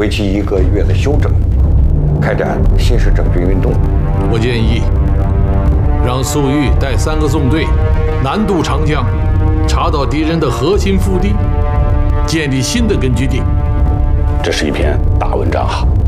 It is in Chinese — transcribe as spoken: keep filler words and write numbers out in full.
为期一个月的休整，开展新式整军运动。 我建议让粟裕带三个纵队南渡长江，查到敌人的核心腹地，建立新的根据地。 这是一篇大文章哈。